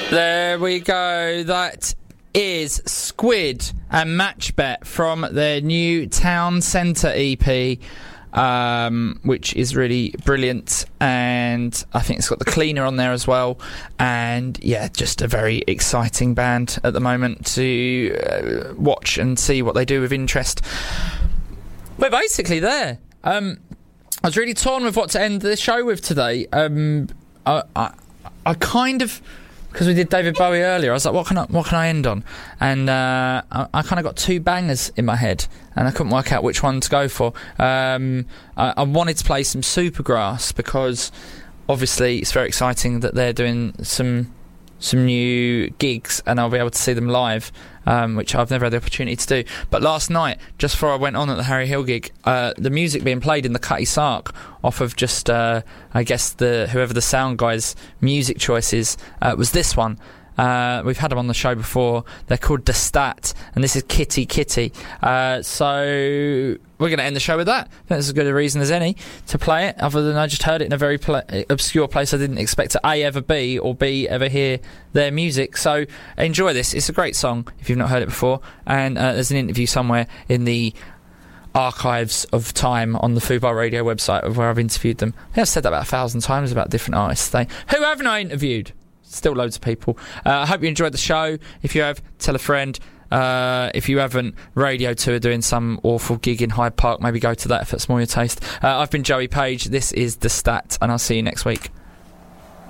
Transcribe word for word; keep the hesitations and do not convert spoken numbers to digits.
There we go. That is Squid and Matchbet from their new Town Centre E P, um, which is really brilliant, and I think it's got the Cleaner on there as well, and yeah, just a very exciting band at the moment to uh, watch and see what they do with interest. We're basically there. Um, I was really torn with what to end the show with today. Um, I, I, I kind of... Because we did David Bowie earlier, I was like, what can I, what can I end on? And uh, I, I kind of got two bangers in my head, and I couldn't work out which one to go for. Um, I, I wanted to play some Supergrass, because obviously it's very exciting that they're doing some some new gigs, and I'll be able to see them live, um, which I've never had the opportunity to do. But last night, just before I went on at the Harry Hill gig, uh, the music being played in the Cutty Sark off of just, uh, I guess, the whoever the sound guy's music choice is, uh, was this one. Uh, we've had them on the show before. They're called The Stat, and this is Kitty Kitty. Uh, so we're going to end the show with that. I think that's as good a reason as any to play it, other than I just heard it in a very pl- obscure place I didn't expect to A, ever be, or B, ever hear their music. So enjoy this. It's a great song if you've not heard it before, and uh, there's an interview somewhere in the archives of time on the Fubar Radio website of where I've interviewed them. I think I've said that about a thousand times about different artists. They, who haven't I interviewed? Still loads of people. uh, I hope you enjoyed the show. If you have, tell a friend. Uh, if you haven't, Radio two are doing some awful gig in Hyde Park. Maybe go to that if it's more your taste. uh, I've been Joey Page. This is The Stat, and I'll see you next week.